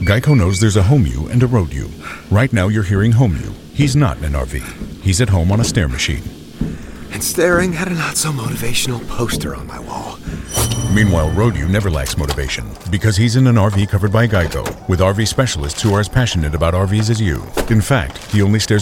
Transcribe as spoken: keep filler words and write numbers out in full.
Geico knows there's a home you and a road you. Right now you're hearing home you. He's not in an R V. He's at home on a stair machine. And staring at a not-so-motivational poster on my wall. Meanwhile, road you never lacks motivation because he's in an R V covered by Geico with R V specialists who are as passionate about R Vs as you. In fact, he only stares